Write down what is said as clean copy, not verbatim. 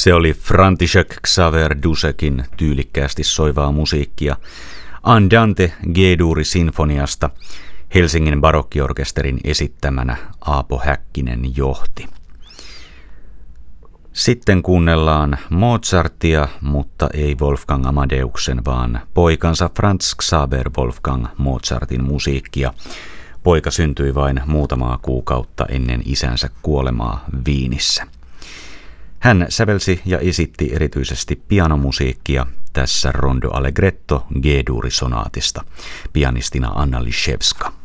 Se oli František Xaver Dusekin tyylikkäästi soivaa musiikkia Andante G-duuri sinfoniasta Helsingin barokkiorkesterin esittämänä. Aapo Häkkinen johti. Sitten kuunnellaan Mozartia, mutta ei Wolfgang Amadeuksen, vaan poikansa Franz Xaver Wolfgang Mozartin musiikkia. Poika syntyi vain muutamaa kuukautta ennen isänsä kuolemaa Viinissä. Hän sävelsi ja esitti erityisesti pianomusiikkia tässä Rondo Allegretto G-duuri-sonaatista. Pianistina Anna Liszewska.